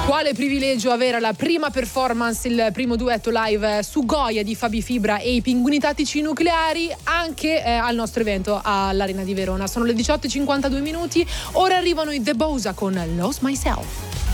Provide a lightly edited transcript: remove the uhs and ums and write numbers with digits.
Quale privilegio avere la prima performance, il primo duetto live su Goya di Fabi Fibra e i Pinguini Tattici Nucleari anche al nostro evento all'Arena di Verona. Sono le 18:52, ora arrivano i The Bosa con Lost Myself.